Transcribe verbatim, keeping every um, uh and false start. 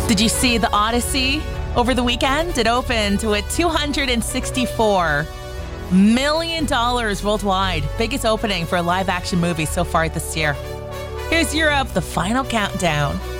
Did you see The Odyssey over the weekend? It opened with two hundred sixty-four million dollars worldwide. Biggest opening for a live-action movie so far this year. Here's Europe, the final countdown.